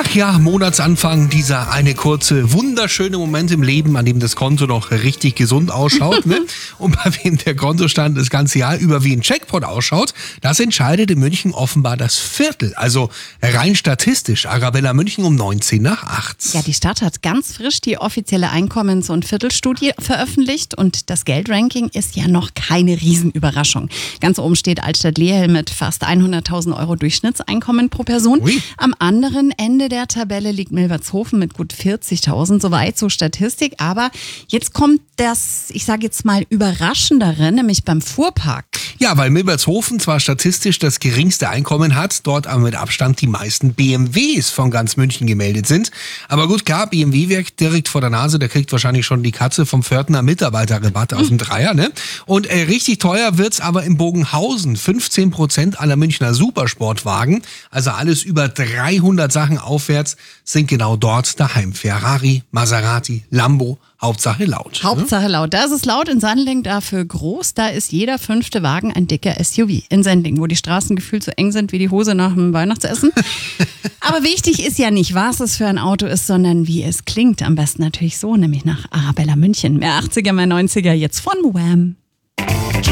Ach ja, Monatsanfang, dieser eine kurze, wunderschöne Moment im Leben, an dem das Konto noch richtig gesund ausschaut. Ne? Und bei wem der Kontostand das ganze Jahr über wie ein Jackpot ausschaut, das entscheidet in München offenbar das Viertel. Also rein statistisch, Arabella München um 8:19. Ja, die Stadt hat ganz frisch die offizielle Einkommens- und Viertelstudie veröffentlicht und das Geldranking ist ja noch keine Riesenüberraschung. Ganz oben steht Altstadt-Lehel mit fast 100.000 Euro Durchschnittseinkommen pro Person. Ui. Am anderen Ende der Tabelle liegt Milbertshofen mit gut 40.000, soweit zur Statistik. Aber jetzt kommt das, ich sage jetzt mal, Überraschendere, nämlich beim Fuhrpark. Ja, weil Milbertshofen zwar statistisch das geringste Einkommen hat, dort aber mit Abstand die meisten BMWs von ganz München gemeldet sind. Aber gut, klar, BMW wirkt direkt vor der Nase, der kriegt wahrscheinlich schon die Katze vom Pförtner Mitarbeiterrabatt aus dem Dreier. Ne? Und richtig teuer wird's aber in Bogenhausen. 15% aller Münchner Supersportwagen, also alles über 300 Sachen aufwärts, sind genau dort daheim. Ferrari, Maserati, Lambo, Hauptsache laut. Hauptsache laut. Da ist es laut, in Sandling dafür groß. Da ist jeder 5. Wagen ein dicker SUV. In Sendling, wo die Straßen gefühlt so eng sind wie die Hose nach dem Weihnachtsessen. Aber wichtig ist ja nicht, was es für ein Auto ist, sondern wie es klingt. Am besten natürlich so, nämlich nach Arabella München. Mehr 80er, mehr 90er, jetzt von Wham!